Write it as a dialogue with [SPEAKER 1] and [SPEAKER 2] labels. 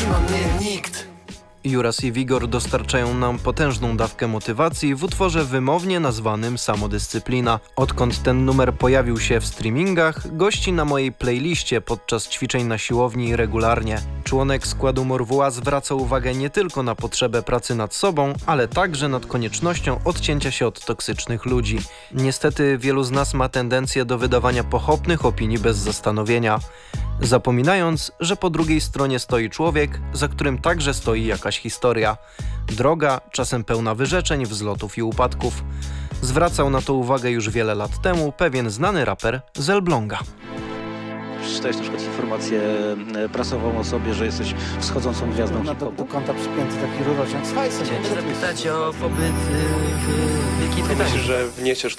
[SPEAKER 1] trzyma mnie nikt.
[SPEAKER 2] Juras i Wigor dostarczają nam potężną dawkę motywacji w utworze wymownie nazwanym Samodyscyplina. Odkąd ten numer pojawił się w streamingach, gości na mojej playliście podczas ćwiczeń na siłowni regularnie. Członek składu Morwua zwraca uwagę nie tylko na potrzebę pracy nad sobą, ale także nad koniecznością odcięcia się od toksycznych ludzi. Niestety wielu z nas ma tendencję do wydawania pochopnych opinii bez zastanowienia, zapominając, że po drugiej stronie stoi człowiek, za którym także stoi jakaś historia. Droga, czasem pełna wyrzeczeń, wzlotów i upadków. Zwracał na to uwagę już wiele lat temu pewien znany raper z Elbląga.
[SPEAKER 3] Przeczytałeś na przykład informację prasową o sobie, że jesteś wschodzącą gwiazdą hip-hopu?
[SPEAKER 4] Do kąta przypięty taki rurociąg z hajsem.
[SPEAKER 5] Chciałem zapytać o pobyt w Wielkiej Brytanii.
[SPEAKER 6] Myślę, że wniesiesz